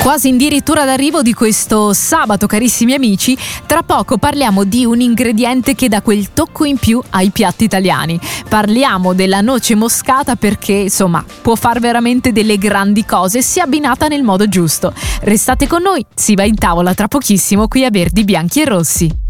Quasi addirittura d'arrivo di questo sabato, carissimi amici. Tra poco parliamo di un ingrediente che dà quel tocco in più ai piatti italiani. Parliamo della noce moscata perché, insomma, può far veramente delle grandi cose se abbinata nel modo giusto. Restate con noi, si va in tavola tra pochissimo qui a Verdi, Bianchi e Rossi.